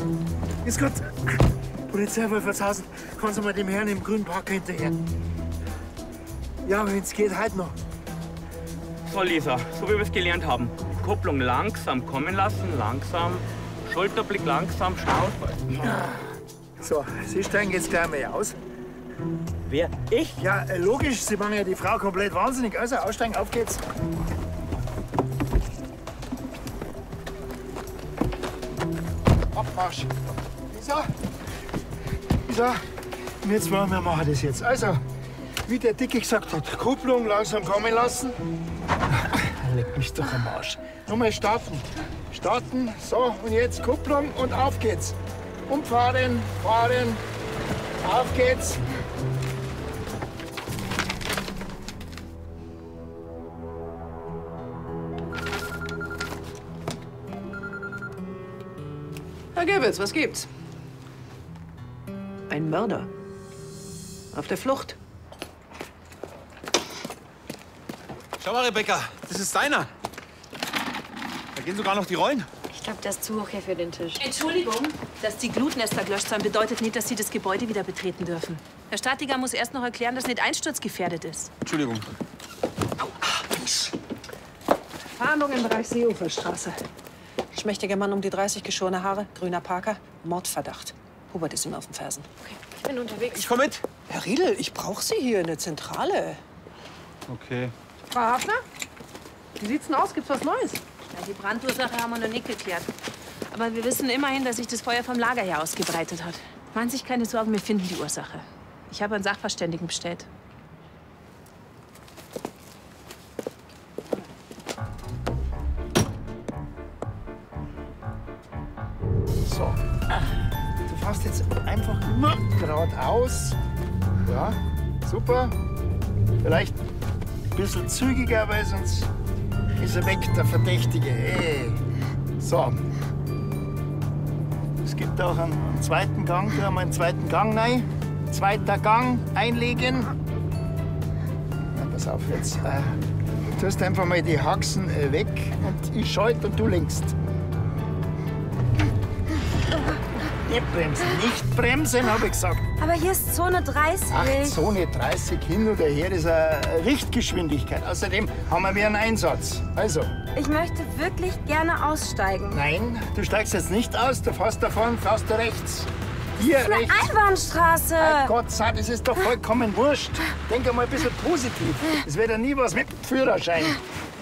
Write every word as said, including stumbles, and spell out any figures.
Ist gut. Polizei Wolfertshausen, fahren Sie mal dem Herrn im grünen Park hinterher. Ja, wenn es geht, halt noch. So, Lisa, so wie wir es gelernt haben. Kupplung langsam kommen lassen, langsam. Schulterblick langsam, Schnauze. So, Sie steigen jetzt gleich mal aus. Wer? Ich? Ja, äh, logisch, Sie machen ja die Frau komplett wahnsinnig. Also, aussteigen, auf geht's. Abmarsch. Lisa. Lisa. Und jetzt wollen wir machen das jetzt. Also, wie der Dicke gesagt hat, Kupplung langsam kommen lassen. Leck mich doch am Arsch. Nochmal starten. Starten. So, und jetzt Kupplung und auf geht's. Umfahren, fahren. Auf geht's. Herr Gewitz, was gibt's? Ein Mörder. Auf der Flucht. Schau mal, Rebecca, das ist deiner. Da gehen sogar noch die Rollen. Ich glaube, der ist zu hoch hier für den Tisch. Entschuldigung, dass die Glutnester gelöscht sind, bedeutet nicht, dass Sie das Gebäude wieder betreten dürfen. Herr Statiker muss erst noch erklären, dass nicht einsturzgefährdet ist. Entschuldigung. Fahndung im Bereich Seeuferstraße. Schmächtiger Mann um die dreißig, geschorene Haare, grüner Parker, Mordverdacht. Hubert ist ihm auf den Fersen. Okay, ich bin unterwegs. Ich komm mit. Herr Riedel, ich brauche Sie hier in der Zentrale. Okay. Frau Hafner, wie sieht's denn aus? Gibt's was Neues? Ja, die Brandursache haben wir noch nicht geklärt. Aber wir wissen immerhin, dass sich das Feuer vom Lager her ausgebreitet hat. Machen Sie sich keine Sorgen, wir finden die Ursache. Ich habe einen Sachverständigen bestellt. So. Du fährst jetzt einfach immer geradeaus. Ja, super. Vielleicht ein bisschen zügiger, weil sonst ist er weg, der Verdächtige. Hey. So. Es gibt auch einen, einen zweiten Gang. Da haben wir einen zweiten Gang rein. Zweiter Gang einlegen. Na, pass auf jetzt. Äh, du tust einfach mal die Haxen äh, weg und ich schalte und du lenkst. Nicht bremsen, nicht bremsen, habe ich gesagt. Aber hier ist Zone dreißig. Ach, Zone dreißig hin oder her, das ist eine Richtgeschwindigkeit. Außerdem haben wir wieder einen Einsatz. Also. Ich möchte wirklich gerne aussteigen. Nein, du steigst jetzt nicht aus, du fährst da vorne, fährst du rechts. Hier Das ist eine rechts. Einbahnstraße. Mein Gott, Sad, das ist doch vollkommen wurscht. Denk einmal ein bisschen positiv. Es wird ja nie was mit dem Führerschein.